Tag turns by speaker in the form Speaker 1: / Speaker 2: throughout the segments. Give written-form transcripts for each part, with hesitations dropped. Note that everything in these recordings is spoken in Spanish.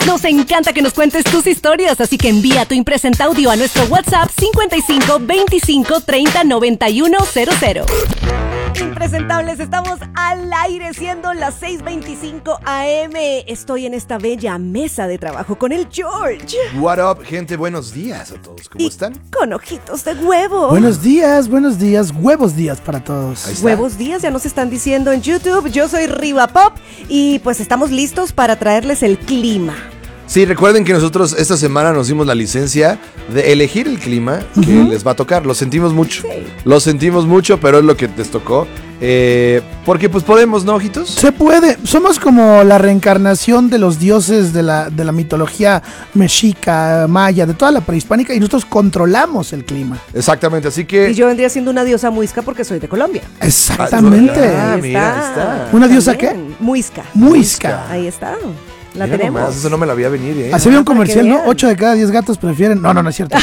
Speaker 1: Nos encanta que nos cuentes tus historias, así que envía tu impresenta audio a nuestro WhatsApp 55 25 30 91 00. Impresentables, estamos al aire siendo las 6:25 AM. Estoy en esta bella mesa de trabajo con el George.
Speaker 2: What up, gente, buenos días a todos. ¿Cómo están?
Speaker 1: Con ojitos de huevo.
Speaker 3: Buenos días, huevos días para todos.
Speaker 1: Huevos días, ya nos están diciendo en YouTube. Yo soy Riva Pop y pues estamos listos para traerles el clima.
Speaker 2: Sí, recuerden que nosotros esta semana nos dimos la licencia de elegir el clima que les va a tocar. Lo sentimos mucho.
Speaker 1: Sí.
Speaker 2: Lo sentimos mucho, pero es lo que les tocó. Porque pues podemos, ¿no, ojitos?
Speaker 3: Se puede, somos como la reencarnación de los dioses de la mitología mexica, maya, de toda la prehispánica, y nosotros controlamos el clima.
Speaker 2: Exactamente, así que...
Speaker 1: Y yo vendría siendo una diosa muisca porque soy de Colombia.
Speaker 3: Exactamente.
Speaker 2: Ah, mira, ahí está.
Speaker 3: ¿Una diosa
Speaker 1: También. Muisca.
Speaker 3: Muisca.
Speaker 1: Ahí está. La
Speaker 2: Mira
Speaker 1: tenemos.
Speaker 2: nomás, eso no me la veía venir, ¿eh?
Speaker 3: Así había un
Speaker 1: para que
Speaker 3: comercial, ¿no?
Speaker 1: vean.
Speaker 3: 8 de cada 10 gatos prefieren... No es cierto.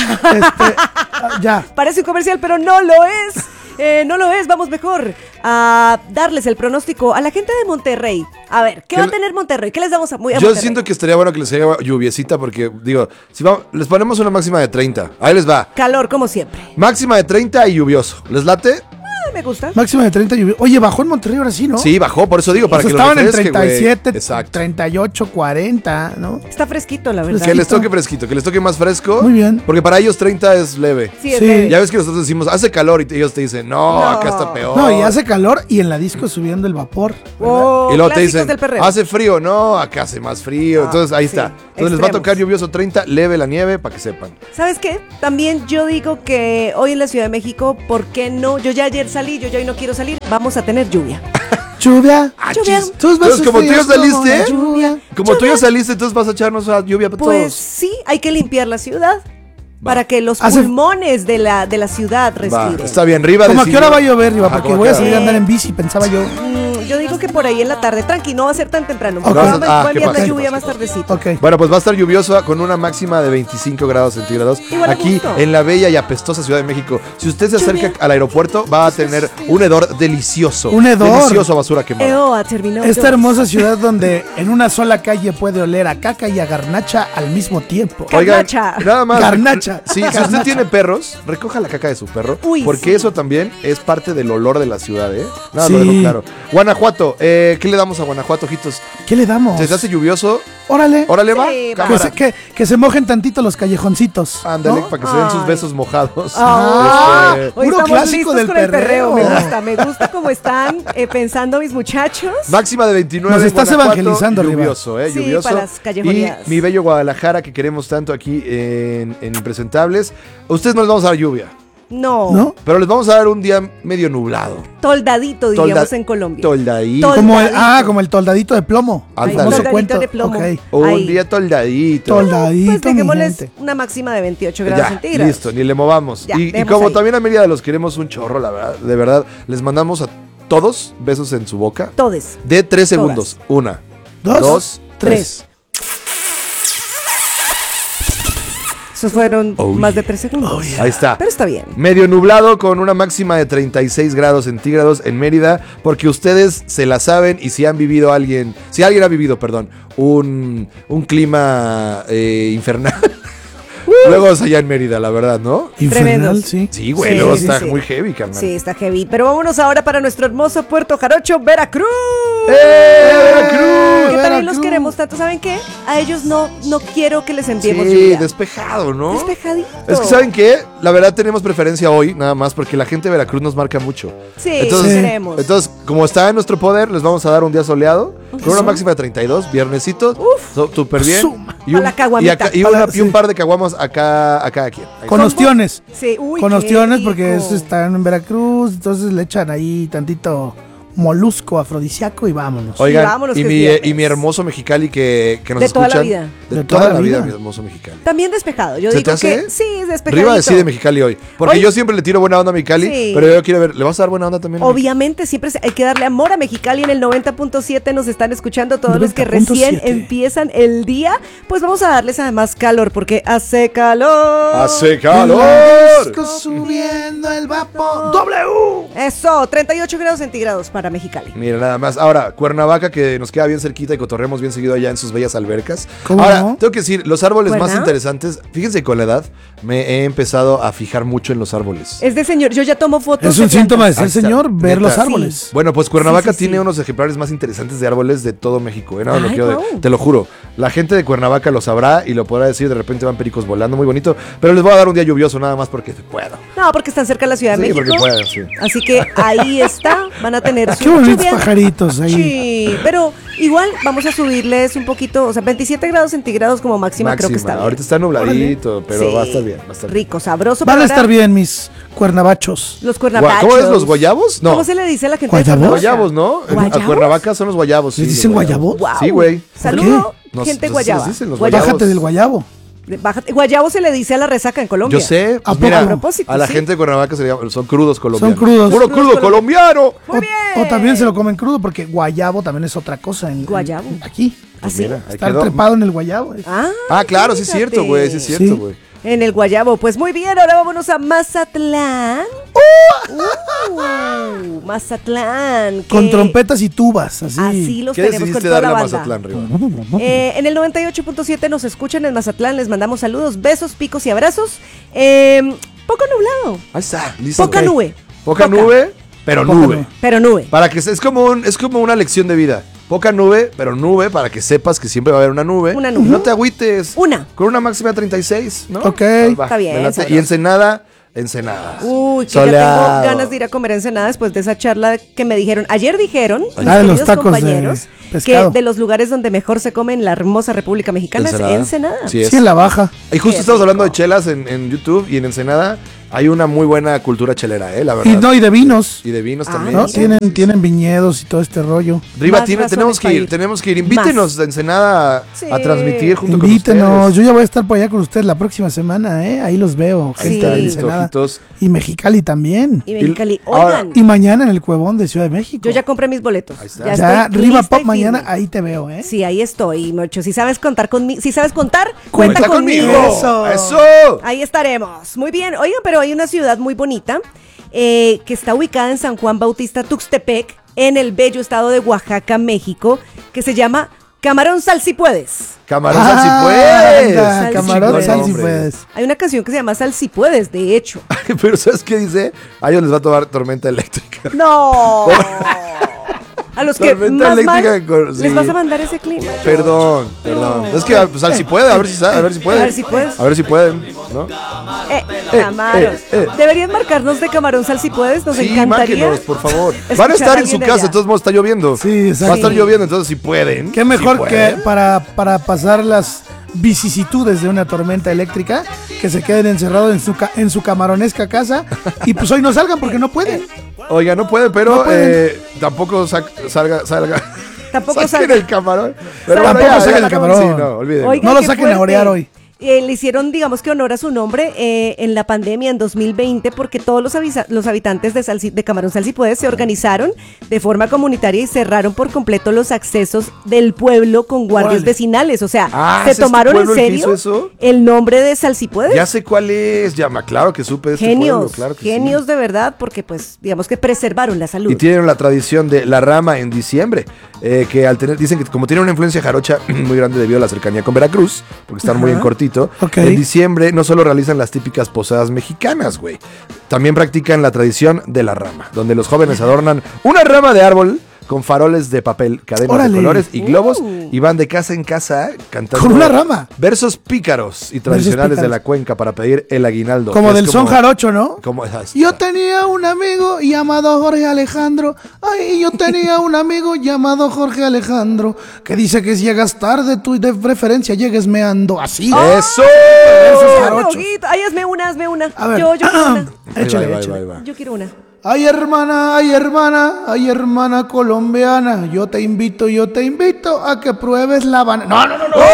Speaker 3: Ya.
Speaker 1: Parece un comercial, pero no lo es. No lo es. Vamos mejor a darles el pronóstico a la gente de Monterrey. A ver, ¿qué va a tener Monterrey? ¿Qué les damos a
Speaker 2: Yo
Speaker 1: Monterrey?
Speaker 2: siento que estaría bueno que les caiga lluviecita porque, digo, si vamos, les ponemos una máxima de 30. Ahí les va.
Speaker 1: Calor, como siempre.
Speaker 2: Máxima de 30 y lluvioso. ¿Les late?
Speaker 1: Me gusta.
Speaker 3: Máxima de 30 lluvia. Oye, bajó en Monterrey ahora sí, ¿no?
Speaker 2: Sí, bajó, por eso digo, para
Speaker 3: O sea,
Speaker 2: que lo
Speaker 3: estaban en
Speaker 2: refresque, güey.
Speaker 3: 37,
Speaker 2: Exacto.
Speaker 3: 38, 40, ¿no?
Speaker 1: Está fresquito, la verdad.
Speaker 2: Que les toque fresquito, que les toque más fresco.
Speaker 3: Muy bien.
Speaker 2: Porque para ellos 30 es leve.
Speaker 1: Sí, es
Speaker 3: Sí.
Speaker 1: leve.
Speaker 2: Ya ves que nosotros decimos, hace calor y ellos te dicen, no,
Speaker 1: No.
Speaker 2: acá está peor.
Speaker 3: No, y hace calor y en la disco subiendo el vapor.
Speaker 1: Oh,
Speaker 2: Y luego te
Speaker 1: clásicos
Speaker 2: dicen,
Speaker 1: del perreo.
Speaker 2: hace frío, no, acá hace más frío. Entonces ahí
Speaker 1: sí,
Speaker 2: está. Entonces les va a
Speaker 1: extremos.
Speaker 2: tocar lluvioso 30, leve la nieve, para que sepan.
Speaker 1: ¿Sabes qué? También yo digo que hoy en la Ciudad de México, ¿por qué no? Yo ya ayer salí, yo ya hoy no quiero salir. Vamos a tener lluvia.
Speaker 3: Lluvia.
Speaker 1: Lluvia.
Speaker 3: Tus besos
Speaker 2: Entonces, como tú ya
Speaker 3: fríos como
Speaker 2: saliste,
Speaker 3: la lluvia.
Speaker 2: Como tú ya saliste, entonces vas a echarnos a lluvia para
Speaker 1: Pues
Speaker 2: todos.
Speaker 1: sí, hay que limpiar la ciudad para que los
Speaker 3: Hace-
Speaker 1: pulmones de la ciudad
Speaker 2: Va,
Speaker 1: respiren.
Speaker 2: está bien, Riva.
Speaker 3: ¿Cómo a qué hora va a llover, Riva?
Speaker 2: Ajá,
Speaker 3: Porque
Speaker 2: ¿cómo
Speaker 3: voy
Speaker 2: a
Speaker 3: a
Speaker 2: qué
Speaker 3: salir
Speaker 2: hora?
Speaker 3: a andar en bici, pensaba yo.
Speaker 1: Yo digo que por ahí en la tarde, tranqui, no va a ser tan temprano.
Speaker 3: Ok.
Speaker 1: Va a
Speaker 2: Ah, ¿qué
Speaker 1: enviar la
Speaker 2: pasa?
Speaker 1: lluvia más tardecito.
Speaker 3: Ok.
Speaker 2: Bueno, pues va a estar lluvioso con una máxima de 25 grados centígrados
Speaker 1: Igual a
Speaker 2: aquí
Speaker 1: gusto.
Speaker 2: en la bella y apestosa Ciudad de México. Si usted se acerca al aeropuerto, va a tener un hedor delicioso.
Speaker 3: Un hedor.
Speaker 2: Delicioso a basura quemada.
Speaker 1: Eoa terminó.
Speaker 3: Esta hermosa ciudad donde en una sola calle puede oler a caca y a garnacha al mismo tiempo.
Speaker 2: Oigan,
Speaker 1: Garnacha.
Speaker 2: nada más.
Speaker 3: Garnacha.
Speaker 2: Sí, si usted tiene perros, recoja la caca de su perro.
Speaker 1: Uy,
Speaker 2: porque
Speaker 1: sí.
Speaker 2: eso también es parte del olor de la ciudad, ¿eh? Nada,
Speaker 3: Sí.
Speaker 2: lo dejo claro. Guanajuato, ¿qué le damos a Guanajuato, ojitos?
Speaker 3: ¿Qué le damos?
Speaker 2: ¿Se hace lluvioso?
Speaker 3: Órale.
Speaker 2: Órale, va.
Speaker 1: Sí, va.
Speaker 2: Cámara.
Speaker 3: Que se mojen tantito los callejoncitos.
Speaker 2: Ándale,
Speaker 3: ¿no?
Speaker 2: para que se den sus
Speaker 1: Ay.
Speaker 2: besos mojados.
Speaker 1: Ah,
Speaker 2: Este,
Speaker 1: hoy
Speaker 3: puro
Speaker 1: estamos
Speaker 3: clásico
Speaker 1: listos
Speaker 3: del
Speaker 1: con el perreo.
Speaker 3: perreo.
Speaker 1: Me gusta cómo están pensando mis muchachos.
Speaker 2: Máxima de 29.
Speaker 3: Nos estás
Speaker 2: Guanajuato,
Speaker 3: evangelizando, Riva.
Speaker 2: lluvioso,
Speaker 1: Sí,
Speaker 2: lluvioso.
Speaker 1: para las callejonías.
Speaker 2: Y mi bello Guadalajara, que queremos tanto aquí en Impresentables. A ustedes no les vamos a dar lluvia,
Speaker 3: ¿No?
Speaker 2: pero les vamos a dar un día medio nublado.
Speaker 1: Toldadito, diríamos
Speaker 2: Tolda-
Speaker 1: en Colombia.
Speaker 2: Toldadito.
Speaker 3: Como el toldadito de plomo.
Speaker 2: Ándale.
Speaker 3: Famoso
Speaker 1: Toldadito
Speaker 3: cuento.
Speaker 1: de plomo.
Speaker 3: Ok.
Speaker 2: Un
Speaker 1: Ahí.
Speaker 2: día toldadito.
Speaker 3: Toldadito,
Speaker 1: Pues dejémosles
Speaker 3: mi gente.
Speaker 1: una máxima de 28 grados
Speaker 2: Ya,
Speaker 1: centígrados.
Speaker 2: listo, ni le movamos.
Speaker 1: Ya,
Speaker 2: y
Speaker 1: dejemos
Speaker 2: como
Speaker 1: ahí.
Speaker 2: también a Mérida los queremos un chorro, la verdad, de verdad, les mandamos a todos besos en su boca.
Speaker 1: Todes.
Speaker 2: De 3 segundos. 1,
Speaker 3: Dos,
Speaker 2: 2, 3.
Speaker 1: Esos fueron
Speaker 2: Oh,
Speaker 1: más de
Speaker 2: yeah.
Speaker 1: 3 segundos.
Speaker 2: Ahí está.
Speaker 1: Pero está bien.
Speaker 2: Medio nublado con una máxima de 36 grados centígrados en Mérida, porque ustedes se la saben y si alguien ha vivido, un clima infernal. Luego es allá en Mérida, la verdad, ¿no?
Speaker 3: Infernal,
Speaker 1: Tremendos.
Speaker 3: sí.
Speaker 2: Sí, güey,
Speaker 1: Sí,
Speaker 2: luego
Speaker 1: sí,
Speaker 2: está
Speaker 1: sí.
Speaker 2: muy heavy, carnal.
Speaker 1: Sí, está heavy. Pero vámonos ahora para nuestro hermoso Puerto Jarocho, Veracruz.
Speaker 2: ¡Veracruz!
Speaker 1: Que también los
Speaker 3: Veracruz.
Speaker 1: queremos tanto. ¿Saben qué? A ellos no quiero que les enviemos
Speaker 2: Sí,
Speaker 1: lluvia.
Speaker 2: despejado, ¿no?
Speaker 1: Despejadito.
Speaker 2: Es que, ¿saben qué? La verdad tenemos preferencia hoy, nada más, porque la gente de Veracruz nos marca mucho.
Speaker 1: Sí,
Speaker 2: Entonces,
Speaker 1: queremos.
Speaker 2: Entonces, como está en nuestro poder, les vamos a dar un día soleado, con una máxima de 32, viernesito, súper bien.
Speaker 3: Suma.
Speaker 2: Y
Speaker 1: Pa' la caguamita.
Speaker 2: y un par de caguamas a cada quien. Ahí
Speaker 3: Con
Speaker 2: está.
Speaker 3: ostiones.
Speaker 1: Sí, uy,
Speaker 3: Con
Speaker 1: qué
Speaker 3: ostiones porque
Speaker 1: rico.
Speaker 3: están en Veracruz, entonces le echan ahí tantito molusco afrodisíaco y vámonos.
Speaker 2: Oigan,
Speaker 1: vámonos,
Speaker 2: y,
Speaker 1: que es
Speaker 2: mi,
Speaker 1: viernes.
Speaker 2: y mi hermoso Mexicali que nos
Speaker 1: De toda
Speaker 2: escuchan.
Speaker 1: la vida.
Speaker 2: De toda la vida, mi hermoso Mexicali.
Speaker 1: También despejado. Yo
Speaker 2: ¿Se
Speaker 1: digo
Speaker 2: te hace?
Speaker 1: que sí, es despejadito.
Speaker 2: Arriba decide Mexicali hoy. Porque
Speaker 1: Hoy-
Speaker 2: yo siempre le tiro buena onda a Mexicali,
Speaker 1: Sí.
Speaker 2: pero yo quiero ver, ¿le vas a dar buena onda también? a
Speaker 1: Obviamente siempre hay que darle amor a Mexicali. En el 90.7 nos están escuchando todos los que recién
Speaker 3: 90.7.
Speaker 1: empiezan el día. Pues vamos a darles además calor porque hace calor.
Speaker 2: ¡Hace calor!
Speaker 3: Subiendo el vapor. ¡W!
Speaker 1: Eso, 38 grados centígrados para para Mexicali.
Speaker 2: Mira, nada más. Ahora, Cuernavaca, que nos queda bien cerquita y cotorremos bien seguido allá en sus bellas albercas.
Speaker 3: ¿Cómo
Speaker 2: Ahora,
Speaker 3: no?
Speaker 2: tengo que decir, los árboles más
Speaker 1: ¿Cuerna?
Speaker 2: interesantes, fíjense que con la edad me he empezado a fijar mucho en los árboles.
Speaker 1: Es de señor, yo ya tomo fotos.
Speaker 3: Es un
Speaker 1: de
Speaker 3: síntoma de
Speaker 1: plantas.
Speaker 3: ser señor, ver
Speaker 2: Neta.
Speaker 3: los árboles.
Speaker 2: Bueno, pues Cuernavaca
Speaker 1: Sí, sí,
Speaker 2: tiene
Speaker 1: sí.
Speaker 2: unos ejemplares más interesantes de árboles de todo México. ¿eh? No, lo
Speaker 1: Ay,
Speaker 2: quiero
Speaker 1: guau.
Speaker 2: te lo juro. La gente de Cuernavaca lo sabrá y lo podrá decir. De repente van pericos volando, muy bonito. Pero les voy a dar un día lluvioso nada más porque puedo.
Speaker 1: No, porque están cerca de la Ciudad de
Speaker 2: Sí,
Speaker 1: México.
Speaker 2: porque puedo, sí.
Speaker 1: Así que ahí está, van a tener su
Speaker 3: Qué bonitos
Speaker 1: lluvia.
Speaker 3: pajaritos ahí.
Speaker 1: Sí, pero igual vamos a subirles un poquito, o sea, 27 grados centígrados como máxima, creo que está bien.
Speaker 2: Ahorita está nubladito, pero
Speaker 1: Sí.
Speaker 2: va a estar bien. Va a estar bien.
Speaker 1: Rico, sabroso.
Speaker 3: Van a
Speaker 1: pero
Speaker 3: estar
Speaker 1: ahora
Speaker 3: bien mis cuernavachos.
Speaker 1: Los cuernavachos.
Speaker 2: ¿Cómo es? ¿Los guayabos? No.
Speaker 1: ¿Cómo se le dice a la gente
Speaker 3: ¿Guayabos?
Speaker 1: de
Speaker 2: Guayabos, ¿no?
Speaker 1: ¿Guayabos?
Speaker 2: A Cuernavaca son los guayabos.
Speaker 3: ¿Les
Speaker 2: sí,
Speaker 3: dicen
Speaker 2: los
Speaker 3: guayabos?
Speaker 1: Wow.
Speaker 2: Sí, güey.
Speaker 1: Saludo,
Speaker 2: No,
Speaker 1: gente
Speaker 2: no se
Speaker 1: guayaba.
Speaker 2: les dicen los
Speaker 1: Guayabo.
Speaker 3: Bájate del guayabo.
Speaker 1: Bájate. Guayabo se le dice a la resaca en Colombia.
Speaker 2: Yo sé,
Speaker 3: ¿A
Speaker 2: pues mira,
Speaker 3: poco?
Speaker 1: A propósito,
Speaker 2: a la
Speaker 1: sí.
Speaker 2: gente de Cuernavaca se le llama, son crudos colombianos.
Speaker 3: Son crudos.
Speaker 2: Puro
Speaker 1: Crudos
Speaker 2: crudo colombiano.
Speaker 1: Muy
Speaker 3: O,
Speaker 1: bien.
Speaker 3: o también se lo comen crudo porque guayabo también es otra cosa.
Speaker 1: Guayabo.
Speaker 3: Aquí.
Speaker 1: Así.
Speaker 2: Mira, ahí
Speaker 3: Estar
Speaker 2: quedó.
Speaker 3: trepado en el guayabo.
Speaker 2: Ah, claro, sí es
Speaker 1: fíjate.
Speaker 2: cierto, güey, sí es cierto,
Speaker 3: Sí.
Speaker 2: güey.
Speaker 1: En el Guayabo. Pues muy bien, ahora vámonos a Mazatlán. Mazatlán. que
Speaker 3: Con trompetas y tubas, así.
Speaker 1: Así los
Speaker 2: ¿Qué
Speaker 1: tenemos con
Speaker 2: decidiste
Speaker 1: toda
Speaker 2: darle
Speaker 1: la
Speaker 2: a
Speaker 1: banda.
Speaker 2: Mazatlán, Riva?
Speaker 1: En el 98.7 nos escuchan en Mazatlán, les mandamos saludos, besos, picos y abrazos. Poco nublado,
Speaker 2: Ahí está, listo.
Speaker 1: poca
Speaker 2: Ok.
Speaker 1: nube.
Speaker 2: Poca nube, pero
Speaker 3: Poca
Speaker 2: nube.
Speaker 3: nube.
Speaker 1: Pero nube.
Speaker 2: Para que es como una lección de vida. Poca nube, pero nube para que sepas que siempre va a haber una nube.
Speaker 1: Una nube.
Speaker 2: No te agüites.
Speaker 1: Una.
Speaker 2: Con una máxima de 36, ¿no?
Speaker 3: Ok.
Speaker 2: Va,
Speaker 1: Está bien,
Speaker 2: me late.
Speaker 1: sabroso.
Speaker 2: Y Ensenada.
Speaker 1: Uy, que ya tengo
Speaker 2: Soleado.
Speaker 1: ganas de ir a comer ensenada después de esa charla que me dijeron. Ayer dijeron, mis
Speaker 3: Ah, de los
Speaker 1: queridos
Speaker 3: tacos de
Speaker 1: compañeros,
Speaker 3: pescado.
Speaker 1: que de los lugares donde mejor se come en la hermosa República Mexicana es Ensenada.
Speaker 2: Sí es.
Speaker 3: Sí, en la baja.
Speaker 2: Y justo
Speaker 1: Qué
Speaker 2: estamos
Speaker 1: rico.
Speaker 2: hablando de chelas en YouTube y en Ensenada hay una muy buena cultura chelera, la
Speaker 3: Y
Speaker 2: verdad.
Speaker 3: no, y de vinos.
Speaker 2: Y de vinos
Speaker 1: Ah,
Speaker 2: también.
Speaker 3: ¿No?
Speaker 1: sí.
Speaker 3: Tienen viñedos y todo este rollo.
Speaker 2: Riva,
Speaker 1: Más razones
Speaker 2: tenemos que
Speaker 1: para
Speaker 2: ir,
Speaker 1: ir.
Speaker 2: tenemos que ir. Invítenos a Ensenada
Speaker 1: Sí.
Speaker 2: a transmitir junto
Speaker 3: Invítenos.
Speaker 2: con ustedes.
Speaker 3: Yo ya voy a estar por allá con ustedes la próxima semana, ¿eh? Ahí los veo.
Speaker 1: Sí.
Speaker 3: Gente de
Speaker 2: Listo,
Speaker 3: Ensenada.
Speaker 2: ojitos.
Speaker 3: Y Mexicali también.
Speaker 1: Y Mexicali.
Speaker 2: ahora-
Speaker 1: Oigan,
Speaker 3: Y mañana en el Cuevón de Ciudad de México.
Speaker 1: yo ya compré mis boletos.
Speaker 2: Ahí está.
Speaker 3: Ya,
Speaker 1: estoy
Speaker 3: Riva
Speaker 1: lista y
Speaker 3: Pop mañana,
Speaker 1: firme.
Speaker 3: ahí te veo, ¿eh?
Speaker 1: Sí, ahí estoy, Mocho. Si sabes contar conmigo, si sabes contar, cuenta
Speaker 2: ¡Cuenta
Speaker 1: conmigo.
Speaker 2: conmigo!
Speaker 3: Eso.
Speaker 2: ¡Eso!
Speaker 1: Ahí estaremos. Muy bien. Oigan, pero hay una ciudad muy bonita que está ubicada en San Juan Bautista, Tuxtepec, en el bello estado de Oaxaca, México, que se llama Camarón Sal Si Puedes.
Speaker 2: Camarón Sal Si Puedes.
Speaker 3: anda,
Speaker 1: Sal
Speaker 3: Camarón
Speaker 1: Si
Speaker 3: Sal Si
Speaker 2: Puedes.
Speaker 3: Puedes.
Speaker 1: Hay una canción que se llama Sal Si Puedes, de hecho.
Speaker 2: Pero ¿sabes qué dice? A ellos les va a tomar tormenta eléctrica.
Speaker 1: ¡No! A los que
Speaker 2: Tormenta
Speaker 1: más mal
Speaker 2: eléctrica con- sí.
Speaker 1: les vas a mandar ese clima.
Speaker 2: Perdón. Es que pues, Sal Si puede, a ver si pueden.
Speaker 1: A ver si puedes.
Speaker 2: A ver si pueden, ¿no?
Speaker 1: Camaros. Deberían marcarnos de Camarón Sal Si Puedes, nos
Speaker 2: Sí,
Speaker 1: encantaría.
Speaker 2: márquenos, por favor.
Speaker 1: escuchar
Speaker 2: Van a
Speaker 1: a
Speaker 2: estar en
Speaker 1: alguien
Speaker 2: su
Speaker 1: de
Speaker 2: casa,
Speaker 1: allá.
Speaker 2: de todos modos está lloviendo.
Speaker 3: Sí, exacto.
Speaker 2: Va a estar lloviendo, entonces si pueden.
Speaker 3: Qué
Speaker 2: si
Speaker 3: mejor que
Speaker 2: pueden.
Speaker 3: para pasar las vicisitudes de una tormenta eléctrica, que se queden encerrados en su camaronesca casa y pues hoy no salgan porque no pueden.
Speaker 2: Oiga, no pueden, pero
Speaker 3: No pueden.
Speaker 2: tampoco salga.
Speaker 1: Tampoco
Speaker 2: Saquen
Speaker 1: salga.
Speaker 2: el camarón. Pero
Speaker 1: Tampoco
Speaker 2: bueno, ya,
Speaker 3: saquen
Speaker 2: ya.
Speaker 3: el camarón.
Speaker 2: Sí, no, olvídenlo.
Speaker 1: Oiga,
Speaker 3: No lo
Speaker 1: qué
Speaker 3: saquen a
Speaker 1: fuerte.
Speaker 3: orear hoy.
Speaker 1: Le hicieron, digamos que honor a su nombre en la pandemia en 2020 porque todos los habitantes de Camarón Sal Si Puedes se organizaron de forma comunitaria y cerraron por completo los accesos del pueblo con guardias
Speaker 3: Órale.
Speaker 1: vecinales. O sea,
Speaker 2: Ah,
Speaker 1: se
Speaker 2: ¿es este
Speaker 1: tomaron en
Speaker 2: pueblo el que
Speaker 1: serio
Speaker 2: hizo eso?
Speaker 1: el nombre de Sal Si Puedes.
Speaker 2: Ya sé cuál es, llama, claro que supe de este
Speaker 1: Genios,
Speaker 2: pueblo, claro que sí.
Speaker 1: genios de verdad porque pues digamos que preservaron la salud.
Speaker 2: Y tienen la tradición de la rama en diciembre, que al tener, dicen que como tiene una influencia jarocha muy grande debido a la cercanía con Veracruz, porque están muy en cortito,
Speaker 3: Ok.
Speaker 2: en diciembre no solo realizan las típicas posadas mexicanas, güey, también practican la tradición de la rama, donde los jóvenes adornan una rama de árbol con faroles de papel, cadenas
Speaker 3: Órale.
Speaker 2: de colores y globos y van de casa en casa cantando
Speaker 3: Con una rama.
Speaker 2: versos pícaros y tradicionales de
Speaker 3: pícaros.
Speaker 2: la cuenca para pedir el aguinaldo.
Speaker 3: Como
Speaker 2: que es
Speaker 3: del son jarocho, ¿no?
Speaker 2: como-
Speaker 3: Yo tenía un amigo llamado Jorge Alejandro. Ay, yo tenía un amigo llamado Jorge Alejandro que dice que si llegas tarde, tú de preferencia llegues meando así.
Speaker 2: ¡Eso!
Speaker 3: Versos
Speaker 1: ¡Ay,
Speaker 3: jarochos.
Speaker 1: Oguito! Ay, hazme una.
Speaker 3: A ver.
Speaker 1: Yo quiero una.
Speaker 3: Échale,
Speaker 2: Ahí va,
Speaker 3: échale.
Speaker 2: ahí va.
Speaker 1: Yo quiero una.
Speaker 3: Ay hermana colombiana, yo te invito a que pruebes la banana. No, no, no, no.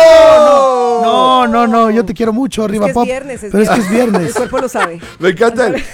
Speaker 3: No, yo te quiero mucho, Riva
Speaker 1: Es que es
Speaker 3: Pop.
Speaker 1: viernes,
Speaker 3: pero es que es
Speaker 1: El
Speaker 3: viernes.
Speaker 1: cuerpo lo sabe.
Speaker 2: Me encanta el...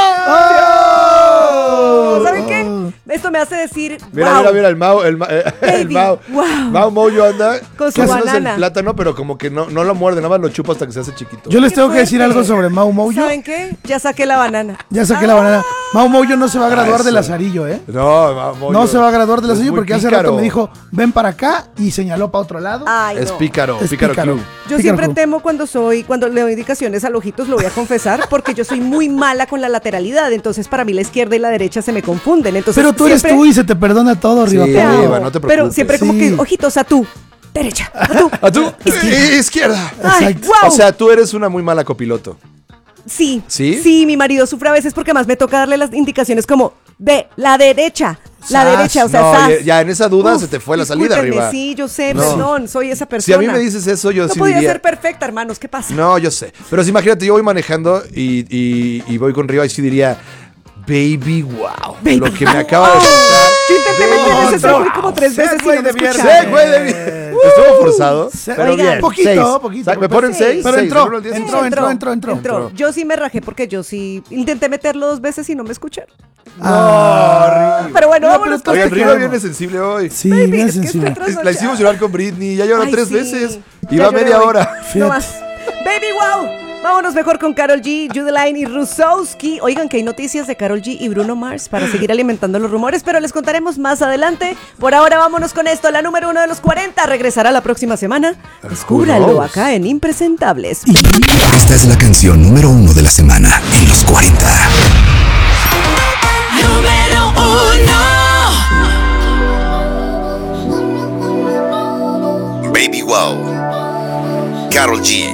Speaker 3: ¡Oh!
Speaker 1: ¿Saben qué? Esto me hace decir.
Speaker 2: Mira,
Speaker 1: wow.
Speaker 2: mira, el Mau, el
Speaker 1: Baby,
Speaker 2: Mau.
Speaker 1: wow.
Speaker 2: Mau Moyo anda
Speaker 1: Con su
Speaker 2: haciéndose
Speaker 1: banana.
Speaker 2: el plátano, pero como que no lo muerde, nada más lo chupa hasta que se hace chiquito.
Speaker 3: Yo les
Speaker 1: Qué
Speaker 3: tengo que decir
Speaker 1: fuerte.
Speaker 3: algo sobre Mau Moyo.
Speaker 1: ¿Saben qué? Ya saqué la banana.
Speaker 3: Ya saqué la banana. Mau Moyo no se va a graduar de Lazarillo, ¿eh? No se va a graduar de Lazarillo porque hace rato me dijo, ven para acá y señaló para otro lado.
Speaker 1: Ay,
Speaker 2: Es
Speaker 1: no.
Speaker 2: pícaro club.
Speaker 1: Yo siempre temo cuando le doy indicaciones al Ojitos, lo voy a confesar, porque yo soy muy mala con la lateralidad, entonces para mí la izquierda y la derecha se me confunden. Entonces,
Speaker 3: Pero tú eres tú y se te perdona todo,
Speaker 2: Sí,
Speaker 3: Riva.
Speaker 2: Riva, no te preocupes.
Speaker 1: Pero siempre como que, Ojitos, a tú, derecha, a tú.
Speaker 2: Izquierda.
Speaker 1: Ay,
Speaker 3: Exacto.
Speaker 1: wow.
Speaker 2: O sea, tú eres una muy mala copiloto.
Speaker 1: Sí,
Speaker 2: ¿Sí?
Speaker 1: sí, mi marido sufre a veces porque más me toca darle las indicaciones como de la derecha, la
Speaker 3: Sas.
Speaker 1: derecha, o sea,
Speaker 2: No,
Speaker 1: sas.
Speaker 2: ya en esa duda
Speaker 1: Uf,
Speaker 2: se te fue la salida
Speaker 1: discúlpenme,
Speaker 2: arriba.
Speaker 1: Sí, yo sé,
Speaker 2: No.
Speaker 1: perdón, soy esa persona.
Speaker 2: Si a mí me dices eso, yo
Speaker 1: no
Speaker 2: sí
Speaker 1: podía
Speaker 2: diría...
Speaker 1: ser perfecta, hermanos, ¿qué pasa?
Speaker 2: No, yo sé. Pero si imagínate, yo voy manejando y voy con Riva y sí diría... Baby, wow.
Speaker 1: Baby,
Speaker 2: lo que me
Speaker 1: wow.
Speaker 2: acaba de pasar.
Speaker 1: Yo intenté
Speaker 2: Baby,
Speaker 1: meter ese
Speaker 2: wow.
Speaker 1: güey como 3 veces y
Speaker 3: Segway
Speaker 1: no me
Speaker 3: de viernes.
Speaker 1: escucharon.
Speaker 2: Sí, güey, estuvo forzado.
Speaker 3: Pero
Speaker 1: Oigan,
Speaker 3: bien. Poquito.
Speaker 2: ¿Me ponen
Speaker 1: Sí.
Speaker 2: 6?
Speaker 3: Pero entró.
Speaker 1: Yo sí me rajé porque yo sí intenté meterlo 2 veces y no me escucharon. Pero bueno,
Speaker 3: No,
Speaker 1: vámonos
Speaker 3: pero
Speaker 1: con
Speaker 2: Oigan,
Speaker 3: te
Speaker 2: Riva
Speaker 3: queremos.
Speaker 2: viene sensible hoy.
Speaker 3: Sí,
Speaker 1: Baby,
Speaker 3: bien
Speaker 1: es que
Speaker 3: sensible.
Speaker 1: estoy trasnochada.
Speaker 2: La hicimos llorar con Britney. Ya lloró
Speaker 1: Ay,
Speaker 2: 3
Speaker 1: sí.
Speaker 2: veces. Y
Speaker 1: Ya
Speaker 2: va
Speaker 1: lloré
Speaker 2: media
Speaker 1: hoy.
Speaker 2: hora.
Speaker 1: No más. Baby, wow. Vámonos mejor con Karol G, Judeline y Rusowski. Oigan que hay noticias de Karol G y Bruno Mars para seguir alimentando los rumores, pero les contaremos más adelante. Por ahora vámonos con esto. La número 1 de los 40 regresará la próxima semana. Descúbralo acá en Impresentables.
Speaker 4: Esta es la canción número 1 de la semana en los 40.
Speaker 5: Número 1.
Speaker 4: Baby Wow. Karol G.